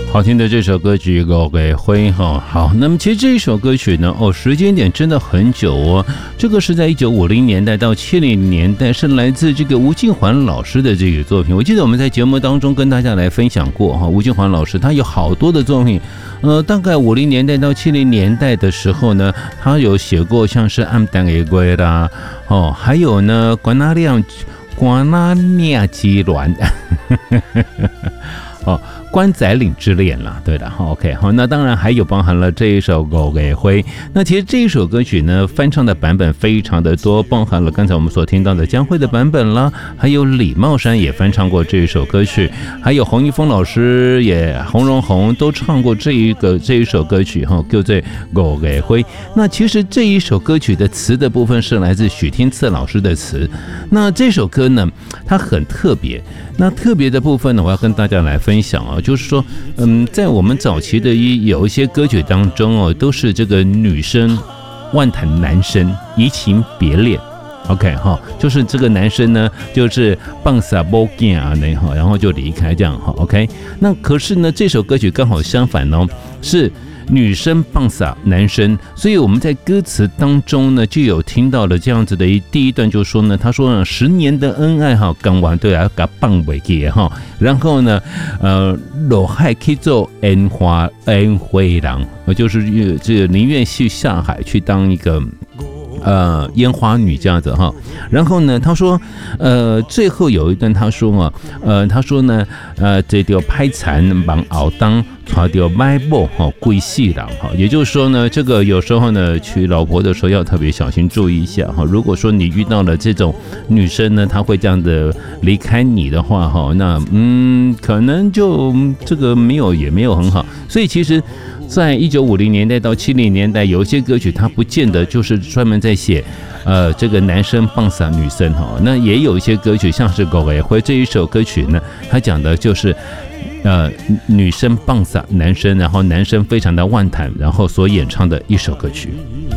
好听的这首歌曲《给灰》哈，好，那么其实这一首歌曲呢，时间点真的很久哦，这个是在1950年代到70年代，是来自这个吴敬环老师的这个作品。我记得我们在节目当中跟大家来分享过哈，吴敬环老师他有好多的作品，大概50年代到70年代的时候呢，他有写过像是《暗淡的归》啦，还有呢《关那亚基卵》。关仔岭之恋啦，对的 ，OK， 好，那当然还有包含了这一首《狗给灰》。那其实这一首歌曲呢，翻唱的版本非常的多，包含了刚才我们所听到的江蕙的版本啦，还有李茂山也翻唱过这一首歌曲，还有洪一峰老师也洪荣宏都唱过这一首歌曲哈，叫做《狗给灰》。那其实这一首歌曲的词的部分是来自许天次老师的词。那这首歌呢，它很特别。那特别的部分呢，我要跟大家来分享啊，就是说，在我们早期的有一些歌曲当中哦，都是这个女生万谈男生移情别恋 ，OK 哈，就是这个男生呢，就是放下某件啊，然后就离开这样哈 ，OK。那可是呢，这首歌曲刚好相反哦，是女生放下男生，所以我们在歌词当中呢，就有听到了这样子的第一段，就说呢，他说呢，10年的恩爱哈，刚完对啊，给放不记哈，然后呢，落海去做烟花人，就是这个宁愿去下海去当一个。烟花女这样子哈，然后呢，他说，最后有一段他说啊，他说呢，这条拍残忙熬当，传掉买某哈贵戏郎哈，也就是说呢，这个有时候呢，娶老婆的时候要特别小心注意一下哈。如果说你遇到了这种女生呢，她会这样的离开你的话哈，那可能就这个也没有很好，所以其实。在1950年代到70年代，有一些歌曲它不见得就是专门在写，这个男生棒撒女生哈。那也有一些歌曲，像是《狗给灰》这一首歌曲呢，它讲的就是，女生棒撒男生，然后男生非常的万谈，然后所演唱的一首歌曲。